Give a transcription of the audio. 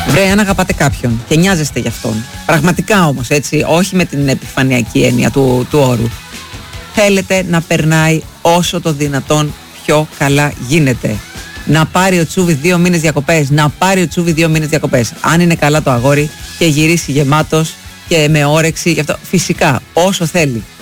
Βρε, αν αγαπάτε κάποιον και νοιάζεστε γι' αυτόν, πραγματικά όμως, έτσι, όχι με την επιφανειακή έννοια του όρου, θέλετε να περνάει όσο το δυνατόν πιο καλά γίνεται. Να πάρει ο Τσούβι 2 μήνες διακοπές. Να πάρει ο Τσούβι 2 μήνες διακοπές. Αν είναι καλά το αγόρι και γυρίσει γεμάτος και με όρεξη γι' αυτό, φυσικά όσο θέλει.